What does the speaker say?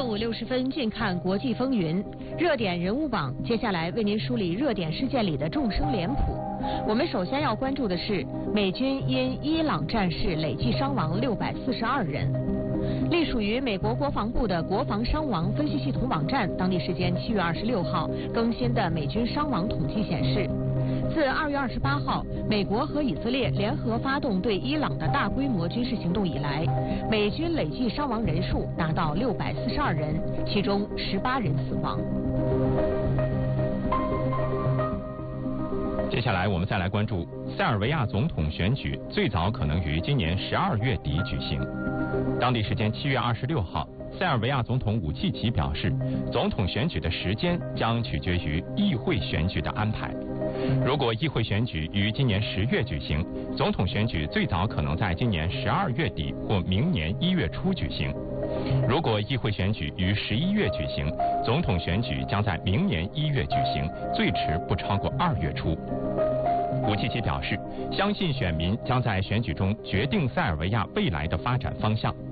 午60分，近看国际风云，热点人物榜。接下来为您梳理热点事件里的众生脸谱。我们首先要关注的是，美军因伊朗战事累计伤亡642人。隶属于美国国防部的国防伤亡分析系统网站，当地时间7月26号更新的美军伤亡统计显示，自2月28号美国和以色列联合发动对伊朗的大规模军事行动以来，美军累计伤亡人数达到642人，其中18人死亡。 接下来我们再来关注塞尔维亚总统选举，最早可能于今年12月底举行。当地时间7月26号，塞尔维亚总统武契奇表示，总统选举的时间将取决于议会选举的安排。如果议会选举于今年10月举行，总统选举最早可能在今年12月底或明年1月初举行。如果议会选举于11月举行，总统选举将在明年1月举行，最迟不超过2月初。武契奇表示，相信选民将在选举中决定塞尔维亚未来的发展方向。